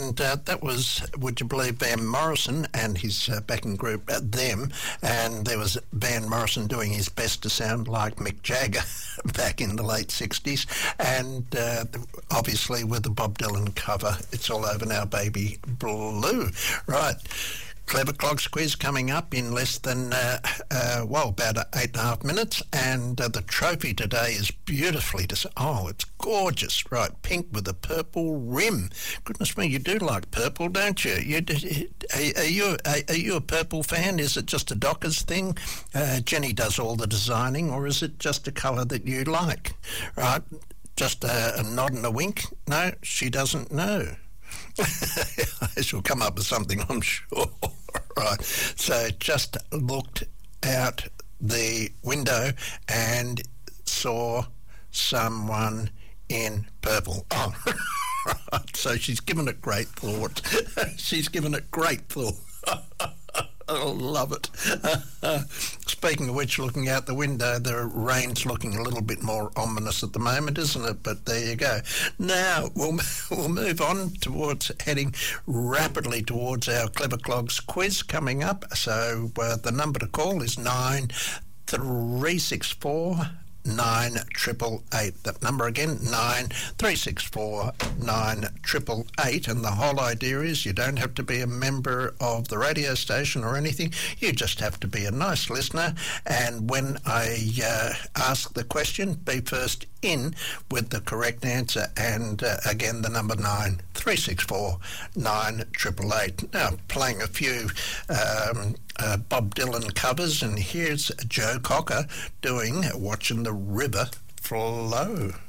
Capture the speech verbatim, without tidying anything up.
and uh, that was, would you believe, Van Morrison and his uh, backing group, uh, Them, and there was Van Morrison doing his best to sound like Mick Jagger back in the late sixties, and uh, obviously with the Bob Dylan cover, It's All Over Now, Baby Blue. Right. Clever Clogs quiz coming up in less than, uh, uh, well, about eight and a half minutes. And uh, the trophy today is beautifully, dis- oh, it's gorgeous, right? Pink with a purple rim. Goodness me, you do like purple, don't you? you do, are, are, you are, are you a purple fan? Is it just a Dockers thing? Uh, Jenny does all the designing, or is it just a colour that you like, right? Just a, a nod and a wink? No, she doesn't know. She'll come up with something, I'm sure. Right, so just looked out the window and saw someone in purple. Oh, right, so she's given it great thought. She's given it great thought. I love it. Uh, speaking of which, looking out the window, the rain's looking a little bit more ominous at the moment, isn't it? But there you go. Now, we'll, we'll move on towards heading rapidly towards our Clever Clogs quiz coming up. So uh, the number to call is nine three six four nine triple eight. That number again, nine three six four nine triple eight. And the whole idea is you don't have to be a member of the radio station or anything. You just have to be a nice listener. And when I uh, ask the question, be first in with the correct answer. And uh, again, the number nine three six four nine triple eight. Now, playing a few um, uh, Bob Dylan covers, and here's Joe Cocker doing Watching the River Flow.